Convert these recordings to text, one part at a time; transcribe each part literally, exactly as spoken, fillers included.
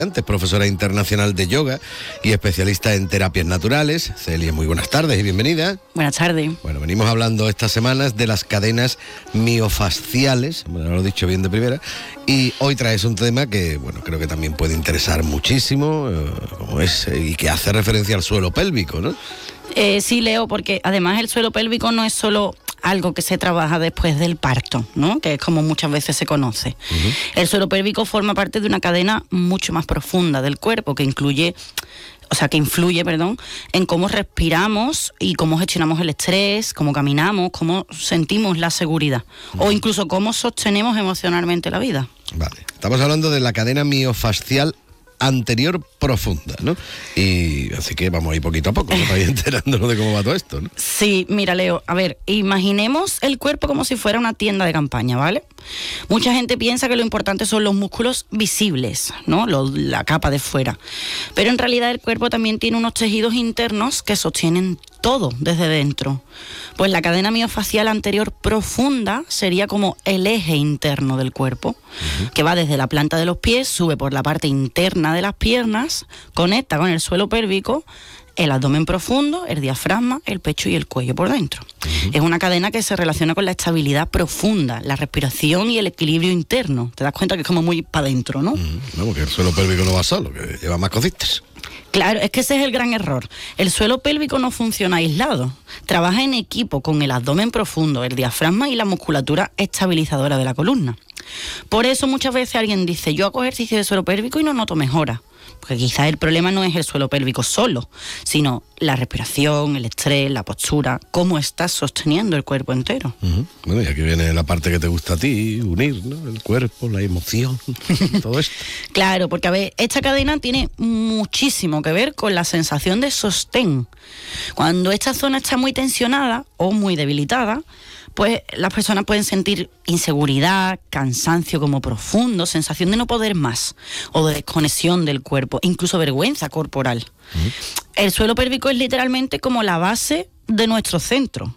Antes, profesora internacional de yoga y especialista en terapias naturales. Celia, muy buenas tardes y bienvenida. Buenas tardes. Bueno, venimos hablando estas semanas de las cadenas miofasciales, bueno, lo he dicho bien de primera, y hoy traes un tema que, bueno, creo que también puede interesar muchísimo, eh, como es, eh, y que hace referencia al suelo pélvico, ¿no? Eh, sí, Leo, porque además el suelo pélvico no es solo algo que se trabaja después del parto, ¿no? Que es como muchas veces se conoce. Uh-huh. El suelo pélvico forma parte de una cadena mucho más profunda del cuerpo, que incluye, o sea, que influye, perdón, en cómo respiramos y cómo gestionamos el estrés, cómo caminamos, cómo sentimos la seguridad, uh-huh. o incluso cómo sostenemos emocionalmente la vida. Vale, estamos hablando de la cadena miofascial anterior profunda, ¿no? Y así que vamos a ir poquito a poco, ¿no? Para ir enterándonos de cómo va todo esto, ¿no? Sí, mira, Leo, a ver, imaginemos el cuerpo como si fuera una tienda de campaña, ¿vale? Mucha gente piensa que lo importante son los músculos visibles, ¿no? Lo, la capa de fuera. Pero en realidad el cuerpo también tiene unos tejidos internos que sostienen todo desde dentro. Pues la cadena miofascial anterior profunda sería como el eje interno del cuerpo, uh-huh. que va desde la planta de los pies, sube por la parte interna de las piernas, conecta con el suelo pélvico, el abdomen profundo, el diafragma, el pecho y el cuello por dentro. Uh-huh. Es una cadena que se relaciona con la estabilidad profunda, la respiración y el equilibrio interno. Te das cuenta que es como muy para adentro, ¿no? Uh-huh. No, porque el suelo pélvico no va solo, que lleva más cositas. Claro, es que ese es el gran error. El suelo pélvico no funciona aislado. Trabaja en equipo con el abdomen profundo, el diafragma y la musculatura estabilizadora de la columna. Por eso muchas veces alguien dice, yo hago ejercicio de suelo pélvico y no noto mejora. Porque quizás el problema no es el suelo pélvico solo, sino la respiración, el estrés, la postura, cómo estás sosteniendo el cuerpo entero. Uh-huh. Bueno, y aquí viene la parte que te gusta a ti, unir, ¿no? El cuerpo, la emoción, todo esto. Claro, porque a ver, esta cadena tiene muchísimo que ver con la sensación de sostén. Cuando esta zona está muy tensionada o muy debilitada, pues las personas pueden sentir inseguridad, cansancio como profundo, sensación de no poder más, o de desconexión del cuerpo, incluso vergüenza corporal. Uh-huh. El suelo pélvico es literalmente como la base de nuestro centro.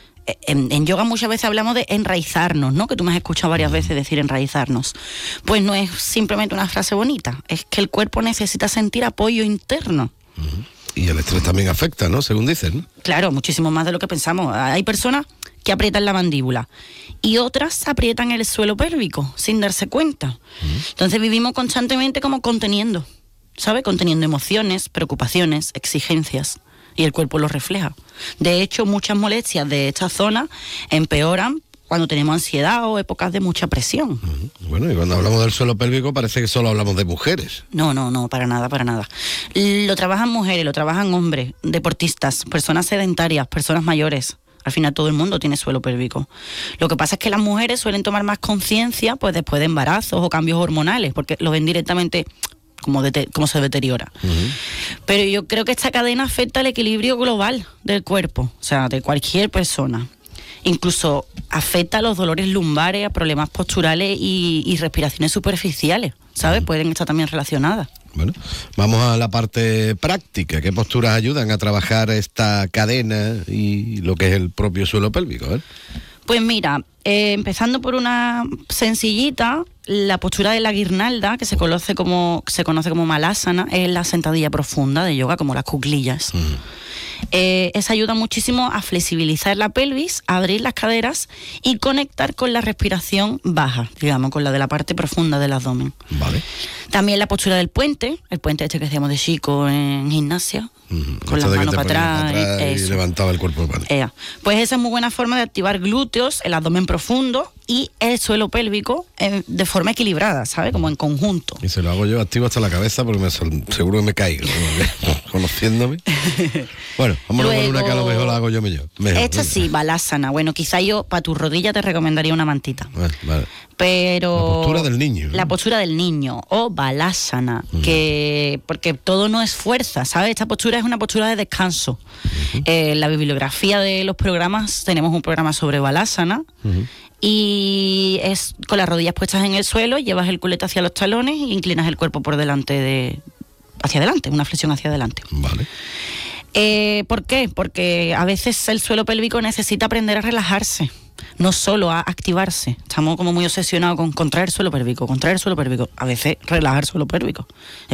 En, en yoga muchas veces hablamos de enraizarnos, ¿no? Que tú me has escuchado varias veces decir enraizarnos. Pues no es simplemente una frase bonita, es que el cuerpo necesita sentir apoyo interno. Uh-huh. Y el estrés también afecta, ¿no? Según dicen, ¿no? Claro, muchísimo más de lo que pensamos. Hay personas que aprietan la mandíbula y otras aprietan el suelo pélvico sin darse cuenta. Uh-huh. Entonces vivimos constantemente como conteniendo, ¿sabes? Conteniendo emociones, preocupaciones, exigencias, y el cuerpo lo refleja. De hecho, muchas molestias de esta zona empeoran cuando tenemos ansiedad o épocas de mucha presión. Uh-huh. Bueno, y cuando hablamos del suelo pélvico parece que solo hablamos de mujeres. No, no, no, para nada, para nada. Lo trabajan mujeres, lo trabajan hombres, deportistas, personas sedentarias, personas mayores. Al final todo el mundo tiene suelo pélvico. Lo que pasa es que las mujeres suelen tomar más conciencia pues después de embarazos o cambios hormonales, porque lo ven directamente como, de, como se deteriora. Uh-huh. Pero yo creo que esta cadena afecta al equilibrio global del cuerpo, o sea, de cualquier persona. Incluso afecta a los dolores lumbares, a problemas posturales y, y respiraciones superficiales, ¿sabes? Uh-huh. Pueden estar también relacionadas. Bueno, vamos a la parte práctica. ¿Qué posturas ayudan a trabajar esta cadena y lo que es el propio suelo pélvico? ¿Eh? Pues mira, eh, empezando por una sencillita, la postura de la guirnalda, que se conoce como, se conoce como malasana, es la sentadilla profunda de yoga, como las cuclillas. Uh-huh. Eh, esa ayuda muchísimo a flexibilizar la pelvis, a abrir las caderas y conectar con la respiración baja, digamos, con la de la parte profunda del abdomen. Vale. También la postura del puente, el puente este que hacíamos de chico en gimnasia, uh-huh. con las manos para atrás, para atrás y, y levantaba el cuerpo. Eh, pues esa es muy buena forma de activar glúteos, el abdomen profundo y el suelo pélvico eh, de forma equilibrada, ¿sabes? Como en conjunto. Y se lo hago yo activo hasta la cabeza porque me, seguro que me caigo, ¿no? Conociéndome. Bueno, vámonos con una que a lo mejor la hago yo mejor. Esta sí, balasana. Bueno, quizá yo para tu rodilla te recomendaría una mantita. Vale, vale. Pero la postura del niño, ¿no? La postura del niño o balasana, uh-huh. que porque todo no es fuerza, ¿sabes? Esta postura es una postura de descanso. Uh-huh. Eh, en la bibliografía de los programas tenemos un programa sobre balasana. Uh-huh. Y es con las rodillas puestas en el suelo, llevas el culete hacia los talones e inclinas el cuerpo por delante de hacia adelante, una flexión hacia adelante. Vale. Eh, ¿Por qué? Porque a veces el suelo pélvico necesita aprender a relajarse. no solo a activarse. Estamos como muy obsesionados con contraer suelo pélvico, contraer suelo pélvico. A veces relajar suelo pélvico.